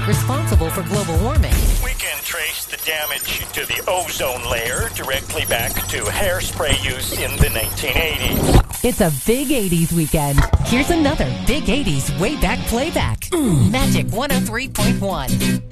responsible for global warming. We can trace the damage to the ozone layer directly back to hairspray use in the 1980s. It's a big 80s weekend. Here's another big 80s way back playback. Magic 103.1.